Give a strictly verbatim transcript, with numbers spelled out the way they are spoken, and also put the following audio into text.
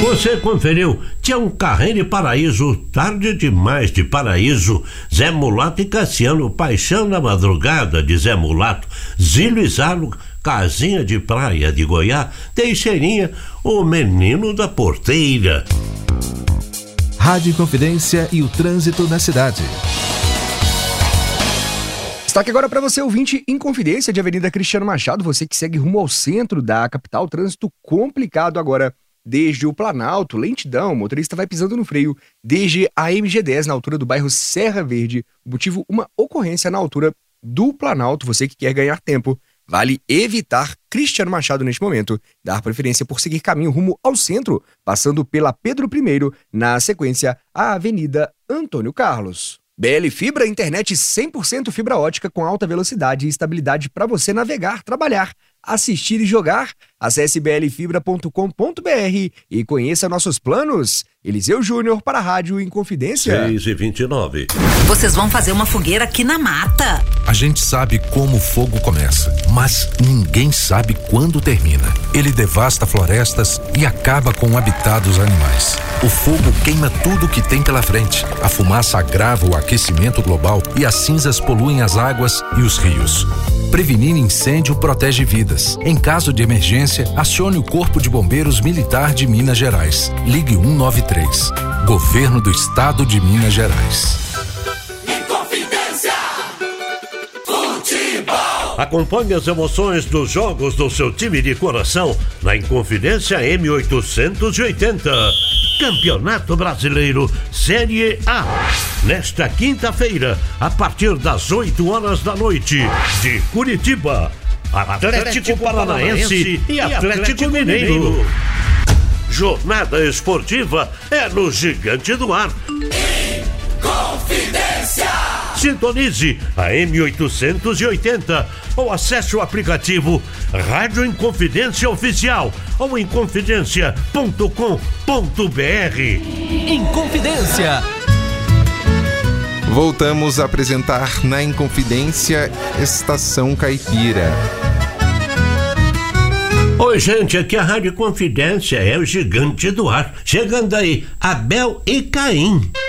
Você conferiu? Tinha um carreiro de Paraíso, tarde demais de Paraíso, Zé Mulato e Cassiano, Paixão na Madrugada de Zé Mulato, Zílio e Zalo, Casinha de Praia de Goiás, Teixeirinha, o Menino da Porteira. Rádio Inconfidência e o trânsito na cidade. Destaque agora para você, ouvinte, Inconfidência de Avenida Cristiano Machado, você que segue rumo ao centro da capital, trânsito complicado agora. Desde o Planalto, lentidão, o motorista vai pisando no freio, desde a M G dez na altura do bairro Serra Verde, motivo uma ocorrência na altura do Planalto, você que quer ganhar tempo, vale evitar Cristiano Machado neste momento, dar preferência por seguir caminho rumo ao centro, passando pela Pedro I, na sequência a Avenida Antônio Carlos. B L Fibra, internet cem por cento fibra ótica com alta velocidade e estabilidade para você navegar, trabalhar, assistir e jogar. Acesse b l fibra ponto com ponto b r e conheça nossos planos. Eliseu Júnior para a Rádio Inconfidência. seis e vinte e nove. Vocês vão fazer uma fogueira aqui na mata. A gente sabe como o fogo começa, mas ninguém sabe quando termina. Ele devasta florestas e acaba com o habitat dos animais. O fogo queima tudo que tem pela frente. A fumaça agrava o aquecimento global e as cinzas poluem as águas e os rios. Prevenir incêndio protege vidas. Em caso de emergência, acione o Corpo de Bombeiros Militar de Minas Gerais. Ligue um nove três. Governo do Estado de Minas Gerais. Inconfidência Futebol. Acompanhe as emoções dos jogos do seu time de coração na Inconfidência M oitocentos e oitenta. Campeonato Brasileiro Série A. Nesta quinta-feira, a partir das oito horas da noite, de Curitiba, Atlético, Atlético Paranaense e Atlético, Atlético Mineiro. Mineiro. Jornada esportiva é no Gigante do Ar. Inconfidência. Sintonize a M oitocentos e oitenta ou acesse o aplicativo Rádio Inconfidência Oficial ou inconfidência ponto com ponto b r. Inconfidência. Voltamos a apresentar na Inconfidência Estação Caipira. Oi, gente, aqui é a Rádio Confidência, é o Gigante do Ar. Chegando aí, Abel e Caim.